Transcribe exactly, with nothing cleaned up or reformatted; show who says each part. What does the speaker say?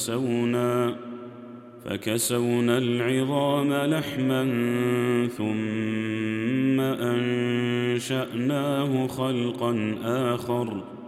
Speaker 1: فكسونا, فكسونا العظام لحما ثم أنشأناه خلقا آخر